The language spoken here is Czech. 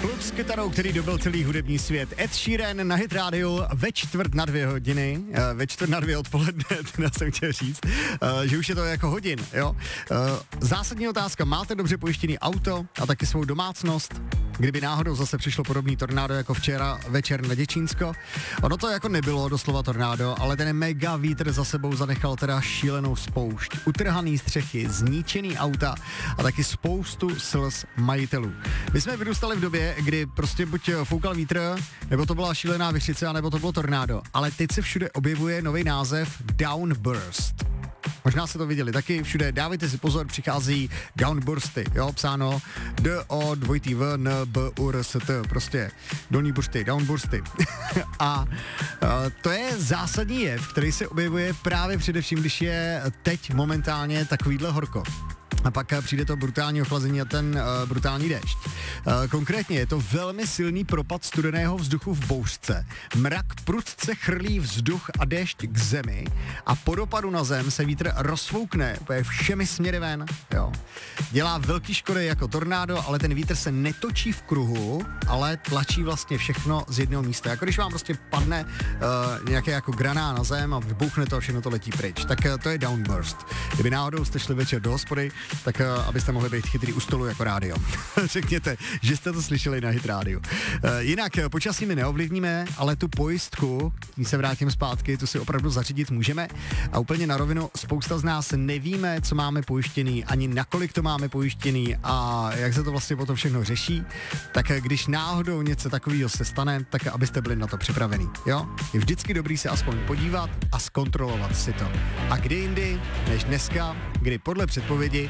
Kluk s kytarou, který dobil celý hudební svět. Ed Sheeran na Hit Radio ve 1:45, ve 1:45 odpoledne, teda jsem chtěl říct, že už je to jako hodin, jo. Zásadní otázka, máte dobře pojištěný auto a taky svou domácnost? Kdyby náhodou zase přišlo podobný tornádo jako včera večer na Děčínsko. Ono to jako nebylo doslova tornádo, ale ten mega vítr za sebou zanechal teda šílenou spoušť. Utrhaný střechy, zničený auta a taky spoustu slz majitelů. My jsme vyrůstali v době, kdy prostě buď foukal vítr, nebo to byla šílená vichřice, nebo to bylo tornádo. Ale teď se všude objevuje nový název Downburst. Možná jste to viděli taky, všude dávejte si pozor, přichází downbursty, jo, psáno D-O-2-T-V-N-B-U-R-S-T, prostě dolní bursty, downbursty. A to je zásadní jev, který se objevuje právě především, když je teď momentálně takovýhle horko. A pak přijde to brutální ochlazení a ten brutální déšť. Konkrétně je to velmi silný propad studeného vzduchu v bouřce. Mrak prudce chrlí vzduch a déšť k zemi a po dopadu na zem se vítr rozfoukne všemi směry ven. Jo. Dělá velký škody jako tornádo, ale ten vítr se netočí v kruhu, ale tlačí vlastně všechno z jednoho místa. Jako když vám prostě padne nějaké jako graná na zem a vybuchne to a všechno to letí pryč. Tak to je downburst. Kdyby náhodou jste šli večer do hospody, tak abyste mohli být chytrý u stolu jako rádio. Řekněte, že jste to slyšeli na Hit rádiu. Jinak počasí my neovlivníme, ale tu pojistku, když se vrátím zpátky, tu si opravdu zařídit můžeme. A úplně na rovinu, spousta z nás nevíme, co máme pojištěný, ani nakolik to máme pojištěný a jak se to vlastně potom všechno řeší. Tak když náhodou něco takového se stane, tak abyste byli na to připravený. Jo? Je vždycky dobrý se aspoň podívat a zkontrolovat si to. A kdy jindy, než dneska, kdy podle předpovědi